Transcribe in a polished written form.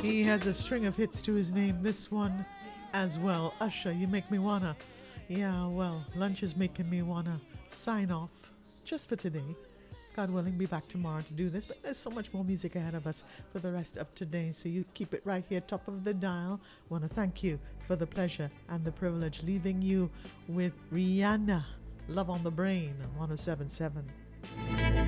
He has a string of hits to his name. This one as well. Usher, you make me wanna. Yeah, well, lunch is making me wanna sign off just for today. God willing, be back tomorrow to do this. But there's so much more music ahead of us for the rest of today. So you keep it right here, top of the dial. Want to thank you for the pleasure and the privilege, leaving you with Rihanna, Love on the Brain, 107.7.